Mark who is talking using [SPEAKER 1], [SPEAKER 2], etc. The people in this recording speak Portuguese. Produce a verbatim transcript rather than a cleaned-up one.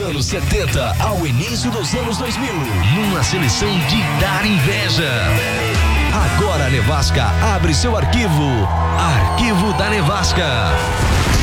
[SPEAKER 1] anos setenta ao início dos anos dois mil, numa seleção de dar inveja. Agora a Nevasca abre seu arquivo, Arquivo da Nevasca.